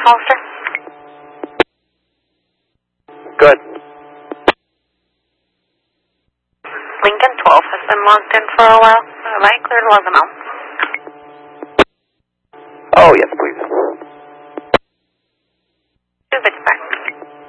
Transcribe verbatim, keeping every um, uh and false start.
Hollister? Good. Lincoln twelve has been logged in for a while. Have I cleared Logano? Oh, yes.